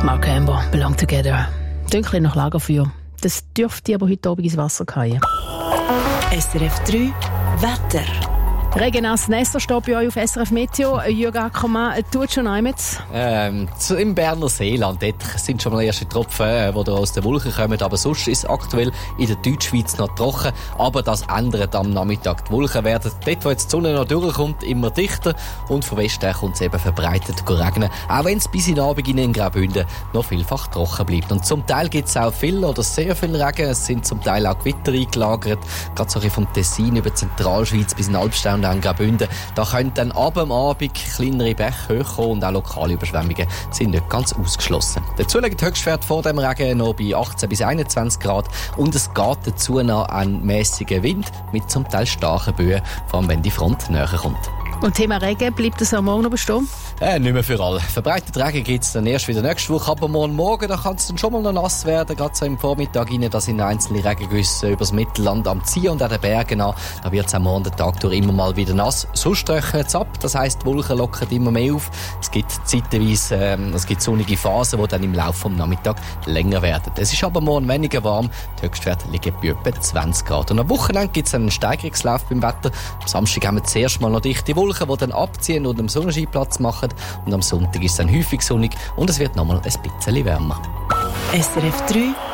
Mark Amber, Belong Together. Dunkel nach Lagerfeuer. Das dürfte aber heute Abend ins Wasser fallen. SRF 3 Wetter. Regennass Nestor steht bei euch auf SRF Meteo. Jürgen Ackermann, tut schon einmal. Im Berner Seeland dort sind schon mal erste Tropfen, die da aus den Wolken kommen. Aber sonst ist es aktuell in der Deutschschweiz noch trocken. Aber das ändert am Nachmittag. Die Wolken werden dort, wo jetzt die Sonne noch durchkommt, immer dichter. Und von Westen kommt es eben verbreitet regnen. Auch wenn es bis in den Abend in Graubünden noch vielfach trocken bleibt. Und zum Teil gibt es auch viel oder sehr viel Regen. Es sind zum Teil auch Gewitter eingelagert. Gerade so vom Tessin über die Zentralschweiz bis in Albstadt und Graubünden. Da können dann ab dem Abend kleinere Bäche hochkommen und auch lokale Überschwemmungen sind nicht ganz ausgeschlossen. Dazu liegt der Höchstwert vor dem Regen noch bei 18 bis 21 Grad und es geht dazu noch ein mäßiger Wind mit zum Teil starken Böen, vor allem wenn die Front näher kommt. Und Thema Regen, bleibt das auch morgen noch bestehen? Nicht mehr für alle. Verbreitet Regen gibt es dann erst wieder nächste Woche, aber morgen da kann es dann schon mal noch nass werden, gerade so im Vormittag rein, da sind einzelne Regengüsse über das Mittelland am Ziehen und an den Bergen an. Da wird es am morgen den Tag durch immer mal wieder nass. Sonst trocknet es ab, das heisst, die Wolken lockern immer mehr auf. Es gibt zeitweise sonnige Phasen, die dann im Laufe des Nachmittags länger werden. Es ist aber morgen weniger warm, die Höchstwerte liegen bei etwa 20 Grad. Und am Wochenende gibt es einen Steigerungslauf beim Wetter. Am Samstag haben wir zuerst mal noch dichte Wolken, die dann abziehen und einen Sonnenscheinplatz machen. Und am Sonntag ist es dann häufig sonnig und es wird nochmal ein bisschen wärmer. SRF 3